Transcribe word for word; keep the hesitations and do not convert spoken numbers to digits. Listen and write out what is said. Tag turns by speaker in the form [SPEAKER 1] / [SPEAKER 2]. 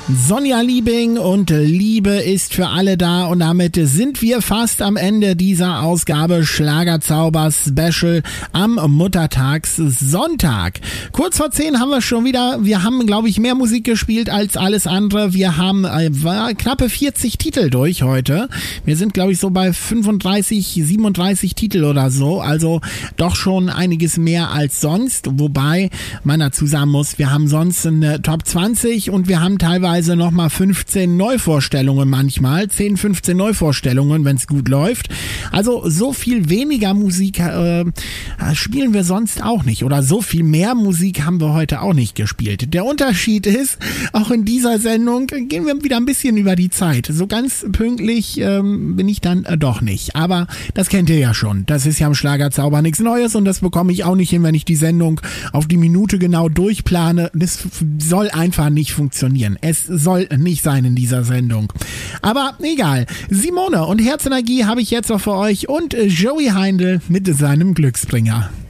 [SPEAKER 1] Sonja Liebing und Liebe ist für alle da und damit sind wir fast am Ende dieser Ausgabe Schlagerzauber Special am Muttertagssonntag. Kurz vor zehn haben wir schon wieder, wir haben glaube ich mehr Musik gespielt als alles andere. Wir haben äh, knappe vierzig Titel durch heute. Wir sind glaube ich so bei fünfunddreißig, siebenunddreißig Titel oder so, also doch schon einiges mehr als sonst, wobei man dazu sagen muss, wir haben sonst eine Top zwanzig und wir haben teilweise nochmal fünfzehn Neuvorstellungen manchmal, zehn, fünfzehn Neuvorstellungen, wenn es gut läuft. Also so viel weniger Musik äh, spielen wir sonst auch nicht oder so viel mehr Musik haben wir heute auch nicht gespielt. Der Unterschied ist, auch in dieser Sendung gehen wir wieder ein bisschen über die Zeit. So ganz pünktlich ähm, bin ich dann äh, doch nicht. Aber das kennt ihr ja schon. Das ist ja im Schlagerzauber nichts Neues und das bekomme ich auch nicht hin, wenn ich die Sendung auf die Minute genau durchplane. Das soll einfach nicht funktionieren. Es soll nicht sein in dieser Sendung. Aber egal. Simone und Herzenergie habe ich jetzt noch für euch und Joey Heindl mit seinem Glücksbringer.